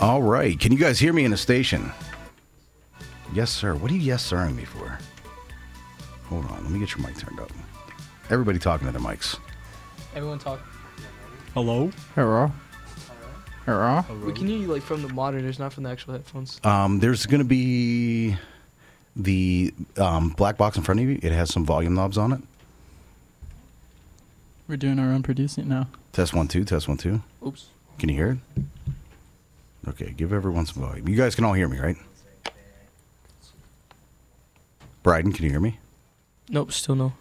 All right. Can you guys hear me in the station? Yes, sir. What are you yes sirring me for? Hold on. Let me get your mic turned up. Everybody talking to their mics. Everyone talk. Hello? Hello? Hello? We can hear you like from the monitors, not from the actual headphones. There's going to be the black box in front of you. It has some volume knobs on it. We're doing our own producing now. Test 1 2. Test 1 2. Oops. Can you hear it? Okay. Give everyone some volume. You guys can all hear me, right? Bryden, can you hear me? Nope, still no.